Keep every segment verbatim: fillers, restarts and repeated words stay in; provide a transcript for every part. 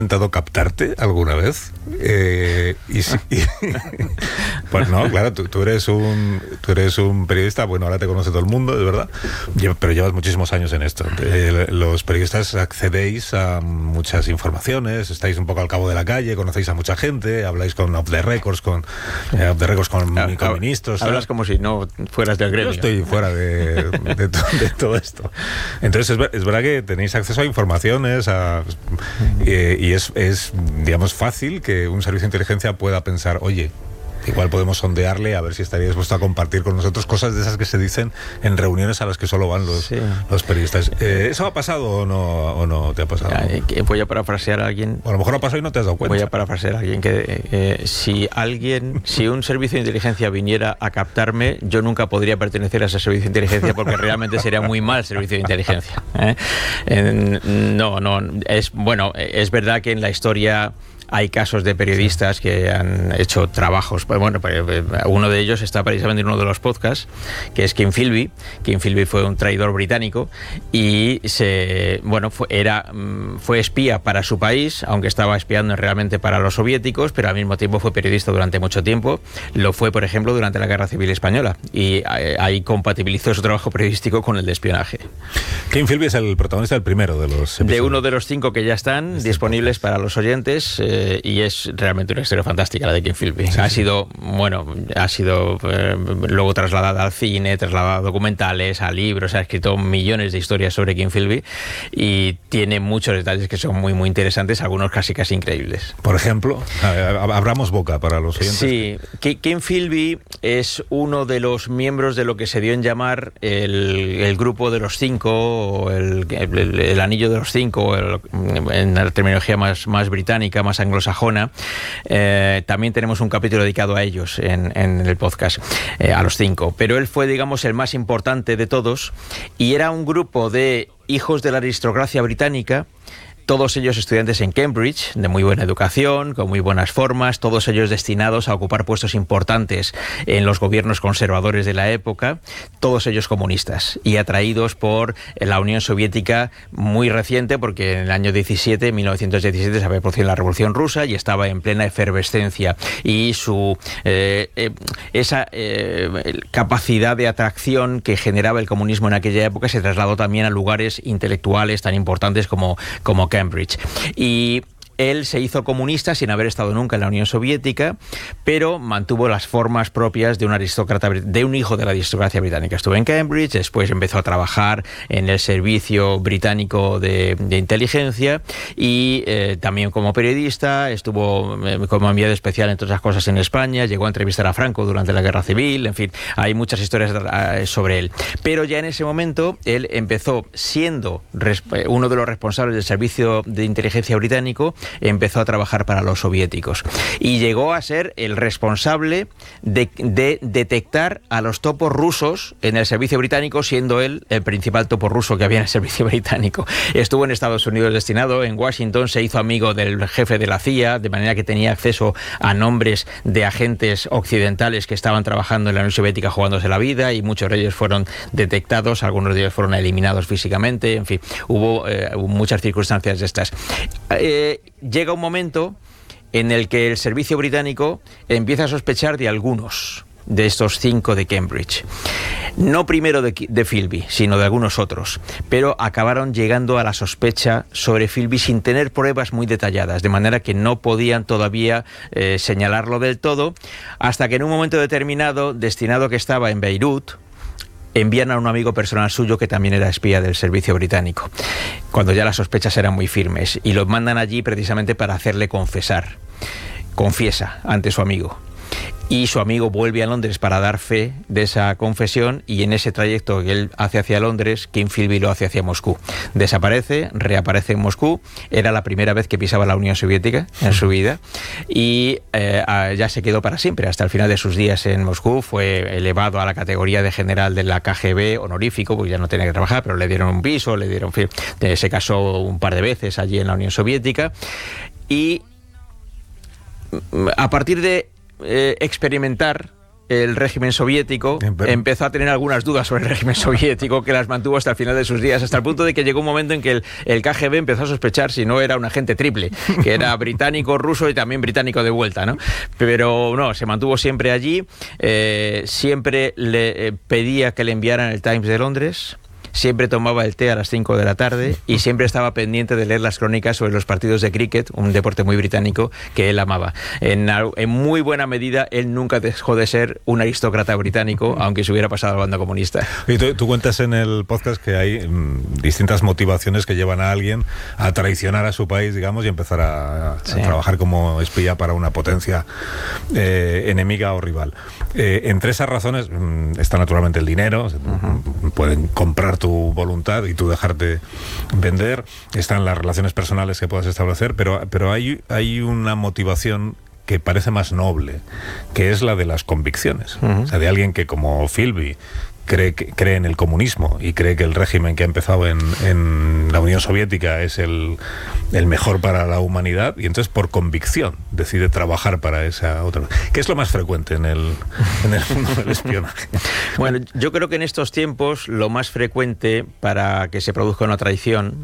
intentado captarte alguna vez? Eh, y si, y, pues no, claro, tú, tú eres un tú eres un periodista, bueno, ahora te conoce todo el mundo, de verdad, pero llevas muchísimos años en esto. Eh, los periodistas accedéis a muchas informaciones, estáis un poco al cabo de la calle, conocéis a mucha gente, habláis con off the records, con eh, off the records con, ah, con ministros. Hablas, ¿sabes? Como si no fueras del gremio. Yo estoy fuera de, de, de, to, de todo esto. Entonces es, es verdad que tenéis acceso a informaciones, a, eh, y es, es, digamos, fácil que un servicio de inteligencia pueda pensar, oye, igual podemos sondearle a ver si estaría dispuesto a compartir con nosotros cosas de esas que se dicen en reuniones a las que solo van los, sí. los periodistas. Eh, ¿Eso ha pasado o no, o no te ha pasado? Ya, voy a parafrasear a alguien. O a lo mejor ha pasado y no te has dado cuenta. Voy a parafrasear a alguien que eh, si alguien, si un servicio de inteligencia viniera a captarme, yo nunca podría pertenecer a ese servicio de inteligencia porque realmente sería muy mal servicio de inteligencia. ¿eh? Eh, no, no, es bueno, es verdad que en la historia hay casos de periodistas que han hecho trabajos. Bueno, uno de ellos está precisamente en uno de los podcasts, que es Kim Philby. Kim Philby fue un traidor británico y se, bueno, fue, era, fue espía para su país, aunque estaba espiando realmente para los soviéticos, pero al mismo tiempo fue periodista durante mucho tiempo. Lo fue, por ejemplo, durante la Guerra Civil Española y ahí compatibilizó su trabajo periodístico con el de espionaje. Kim Philby es el protagonista del primero de los episodios. De uno de los cinco que ya están este disponibles podcast. Para los oyentes. Eh, y es realmente una historia fantástica la de Kim Philby. Sí, ha sí. sido, bueno, ha sido eh, luego trasladada al cine, trasladada a documentales, a libros, ha escrito millones de historias sobre Kim Philby y tiene muchos detalles que son muy, muy interesantes, algunos casi, casi increíbles. Por ejemplo, abramos boca para los oyentes. Sí, que... Kim Philby es uno de los miembros de lo que se dio en llamar el, el grupo de los cinco, o el, el, el anillo de los cinco, el, en la terminología más, más británica, más anglosajona. Eh, también tenemos un capítulo dedicado a ellos en, en el podcast, eh, a los cinco. Pero él fue, digamos, el más importante de todos y era un grupo de hijos de la aristocracia británica, todos ellos estudiantes en Cambridge, de muy buena educación, con muy buenas formas, todos ellos destinados a ocupar puestos importantes en los gobiernos conservadores de la época, todos ellos comunistas y atraídos por la Unión Soviética muy reciente, porque en el año diecisiete, mil novecientos diecisiete, se había producido la Revolución Rusa y estaba en plena efervescencia y su eh, eh, esa eh, capacidad de atracción que generaba el comunismo en aquella época se trasladó también a lugares intelectuales tan importantes como, como Cambridge. Y él se hizo comunista sin haber estado nunca en la Unión Soviética, pero mantuvo las formas propias de un aristócrata, de un hijo de la aristocracia británica. Estuvo en Cambridge, después empezó a trabajar en el servicio británico de, de inteligencia y eh, también como periodista, estuvo eh, como enviado especial, entre otras cosas, en España, llegó a entrevistar a Franco durante la Guerra Civil, en fin, hay muchas historias eh, sobre él. Pero ya en ese momento, él empezó siendo uno de los responsables del servicio de inteligencia británico, empezó a trabajar para los soviéticos y llegó a ser el responsable de, de detectar a los topos rusos en el servicio británico, siendo él el principal topo ruso que había en el servicio británico. Estuvo en Estados Unidos destinado, en Washington, se hizo amigo del jefe de la C I A, de manera que tenía acceso a nombres de agentes occidentales que estaban trabajando en la Unión Soviética jugándose la vida, y muchos de ellos fueron detectados, algunos de ellos fueron eliminados físicamente, en fin, hubo, eh, hubo muchas circunstancias de estas. Eh, Llega un momento en el que el servicio británico empieza a sospechar de algunos de estos cinco de Cambridge. No primero de, de Philby, sino de algunos otros. Pero acabaron llegando a la sospecha sobre Philby sin tener pruebas muy detalladas, de manera que no podían todavía eh, señalarlo del todo, hasta que en un momento determinado, destinado que estaba en Beirut, envían a un amigo personal suyo que también era espía del servicio británico, cuando ya las sospechas eran muy firmes, y lo mandan allí precisamente para hacerle confesar. Confiesa ante su amigo. Y su amigo vuelve a Londres para dar fe de esa confesión, y en ese trayecto que él hace hacia Londres, Kim Philby lo hace hacia Moscú. Desaparece, reaparece en Moscú, era la primera vez que pisaba la Unión Soviética en su vida, y eh, ya se quedó para siempre, hasta el final de sus días en Moscú. Fue elevado a la categoría de general de la K G B honorífico, porque ya no tenía que trabajar, pero le dieron un piso, le dieron, se casó un par de veces allí en la Unión Soviética, y a partir de Eh, experimentar el régimen soviético, Pero... empezó a tener algunas dudas sobre el régimen soviético que las mantuvo hasta el final de sus días, hasta el punto de que llegó un momento en que el, el K G B empezó a sospechar si no era un agente triple, que era británico, ruso y también británico de vuelta, ¿no? Pero no, se mantuvo siempre allí, eh, siempre le eh, pedía que le enviaran el Times de Londres, siempre tomaba el té a las cinco de la tarde y siempre estaba pendiente de leer las crónicas sobre los partidos de cricket, un deporte muy británico que él amaba. En, en muy buena medida, él nunca dejó de ser un aristócrata británico, aunque se hubiera pasado al bando comunista. Y tú, tú cuentas en el podcast que hay mmm, distintas motivaciones que llevan a alguien a traicionar a su país, digamos, y empezar a, a sí. trabajar como espía para una potencia eh, enemiga o rival. Eh, entre esas razones mmm, está naturalmente el dinero, uh-huh. pueden comprar tu voluntad y tú dejarte vender, están las relaciones personales que puedas establecer, pero, pero hay, hay una motivación que parece más noble, que es la de las convicciones. Uh-huh. O sea, de alguien que como Philby cree, que, cree en el comunismo y cree que el régimen que ha empezado en, en la Unión Soviética es el, el mejor para la humanidad, y entonces por convicción decide trabajar para esa otra. ¿Qué es lo más frecuente en el, en el mundo del espionaje? Bueno, yo creo que en estos tiempos lo más frecuente para que se produzca una traición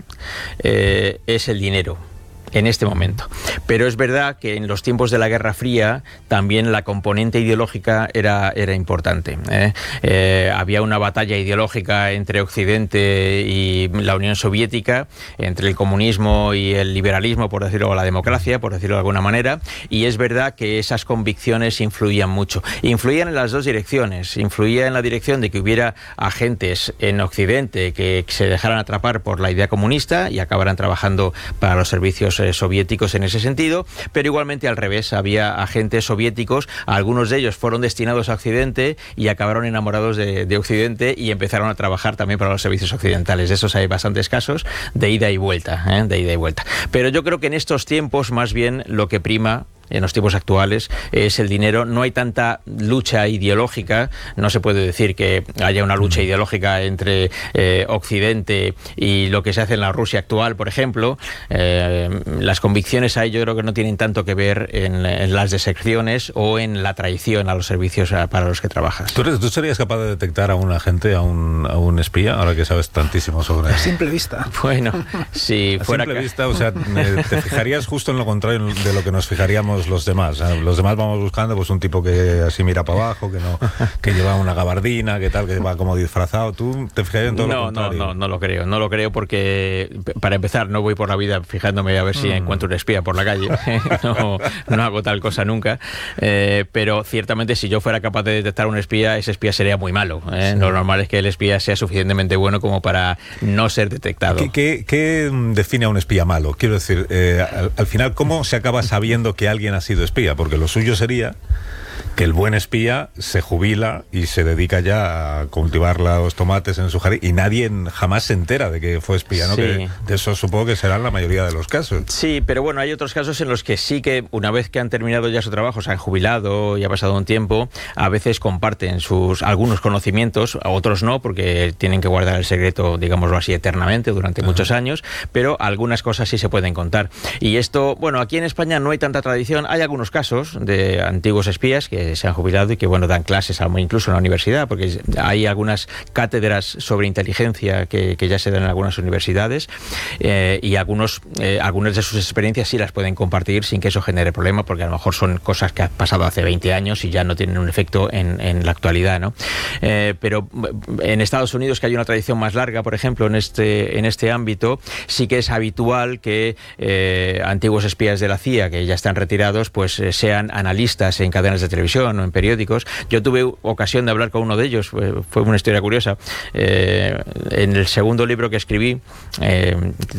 eh, es el dinero. En este momento. Pero es verdad que en los tiempos de la Guerra Fría también la componente ideológica era, era importante. ¿eh? Eh, había una batalla ideológica entre Occidente y la Unión Soviética, entre el comunismo y el liberalismo, por decirlo, o la democracia, por decirlo de alguna manera, y es verdad que esas convicciones influían mucho. Influían en las dos direcciones. Influía en la dirección de que hubiera agentes en Occidente que se dejaran atrapar por la idea comunista y acabaran trabajando para los servicios soviéticos en ese sentido, pero igualmente al revés, había agentes soviéticos, algunos de ellos fueron destinados a Occidente y acabaron enamorados de, de Occidente y empezaron a trabajar también para los servicios occidentales. De esos hay bastantes casos de ida y vuelta, ¿eh? de ida y vuelta. Pero yo creo que en estos tiempos más bien lo que prima en los tiempos actuales es el dinero. No hay tanta lucha ideológica, no se puede decir que haya una lucha ideológica entre eh, Occidente y lo que se hace en la Rusia actual, por ejemplo. Eh, las convicciones ahí yo creo que no tienen tanto que ver en, en las deserciones o en la traición a los servicios a, para los que trabajas. ¿Tú, eres, ¿Tú serías capaz de detectar a un agente, a un, a un espía, ahora que sabes tantísimo sobre a simple vista? Bueno, si a fuera... simple vista, o sea, te fijarías justo en lo contrario de lo que nos fijaríamos los demás. Los demás vamos buscando pues un tipo que así mira para abajo, que no, que lleva una gabardina, que tal, que va como disfrazado. ¿Tú te fijarías en todo no, lo contrario? No, no, no lo creo. No lo creo porque, para empezar, no voy por la vida fijándome a ver si mm. encuentro un espía por la calle. no, no hago tal cosa nunca. Eh, pero ciertamente si yo fuera capaz de detectar un espía, ese espía sería muy malo. ¿eh? Sí. Lo normal es que el espía sea suficientemente bueno como para no ser detectado. ¿Qué, qué, qué define a un espía malo? Quiero decir, eh, al, al final, ¿cómo se acaba sabiendo que alguien ha sido espía? Porque lo suyo sería que el buen espía se jubila y se dedica ya a cultivar los tomates en su jardín y nadie jamás se entera de que fue espía, ¿no? Sí. Que de eso supongo que serán la mayoría de los casos. Sí, pero bueno, hay otros casos en los que sí que una vez que han terminado ya su trabajo, se han jubilado y ha pasado un tiempo, a veces comparten sus algunos conocimientos, a otros no, porque tienen que guardar el secreto, digámoslo así, eternamente durante Ajá. muchos años, pero algunas cosas sí se pueden contar. Y esto, bueno, aquí en España no hay tanta tradición, hay algunos casos de antiguos espías que se han jubilado y que, bueno, dan clases incluso en la universidad, porque hay algunas cátedras sobre inteligencia que, que ya se dan en algunas universidades eh, y algunos eh, algunas de sus experiencias sí las pueden compartir sin que eso genere problema, porque a lo mejor son cosas que han pasado hace veinte años y ya no tienen un efecto en, en la actualidad, ¿no? Eh, pero en Estados Unidos, que hay una tradición más larga, por ejemplo, en este, en este ámbito, sí que es habitual que eh, antiguos espías de la C I A, que ya están retirados, pues eh, sean analistas en cadenas de televisión o en periódicos. Yo tuve ocasión de hablar con uno de ellos, fue, fue una historia curiosa. Eh, en el segundo libro que escribí, eh,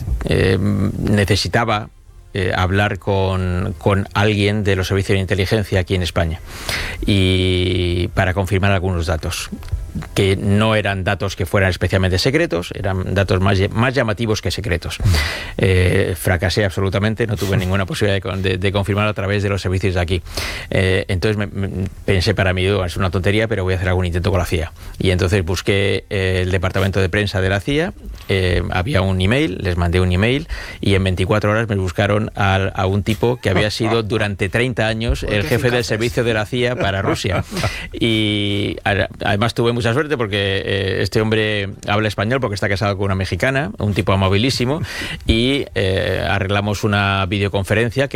eh, necesitaba Eh, hablar con, con alguien de los servicios de inteligencia aquí en España y para confirmar algunos datos. que no eran datos que fueran especialmente secretos, eran datos más, más llamativos que secretos. Eh, fracasé absolutamente, no tuve ninguna posibilidad de, de, de confirmarlo a través de los servicios de aquí. Eh, entonces me, me pensé para mí, oh, es una tontería, pero voy a hacer algún intento con la C I A. Y entonces busqué eh, el departamento de prensa de la C I A, eh, había un email, les mandé un email y en veinticuatro horas me buscaron a, a un tipo que había sido durante treinta años el jefe del servicio de la C I A para Rusia. Y además tuve mucha suerte porque eh, este hombre habla español porque está casado con una mexicana, un tipo amabilísimo, y eh, arreglamos una videoconferencia que